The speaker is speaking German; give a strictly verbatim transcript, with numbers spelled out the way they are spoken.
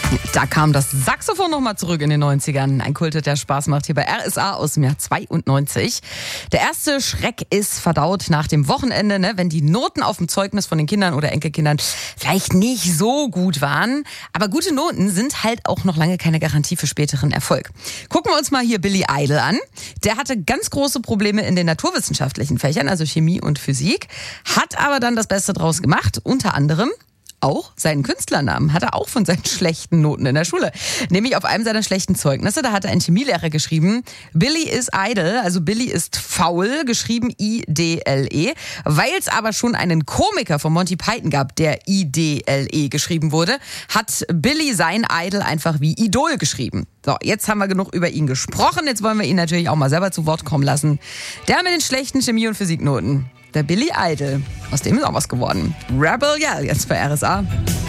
Da kam das Saxophon nochmal zurück in den neunzigern. Ein Kult, der Spaß macht hier bei R S A aus dem Jahr zweiundneunzig. Der erste Schreck ist verdaut nach dem Wochenende, ne, wenn die Noten auf dem Zeugnis von den Kindern oder Enkelkindern vielleicht nicht so gut waren. Aber gute Noten sind halt auch noch lange keine Garantie für späteren Erfolg. Gucken wir uns mal hier Billy Idol an. Der hatte ganz große Probleme in den naturwissenschaftlichen Fächern, also Chemie und Physik, hat aber dann das Beste draus gemacht, unter anderem auch seinen Künstlernamen hat er auch von seinen schlechten Noten in der Schule. Nämlich auf einem seiner schlechten Zeugnisse, da hat er ein Chemielehrer geschrieben, Billy is idle, also Billy ist faul, geschrieben I D L E. Weil es aber schon einen Komiker von Monty Python gab, der I D L E geschrieben wurde, hat Billy sein Idol einfach wie Idol geschrieben. So, jetzt haben wir genug über ihn gesprochen, jetzt wollen wir ihn natürlich auch mal selber zu Wort kommen lassen. Der mit den schlechten Chemie- und Physiknoten. Der Billy Idol. Aus dem ist auch was geworden. Rebel Yell, jetzt bei R S A.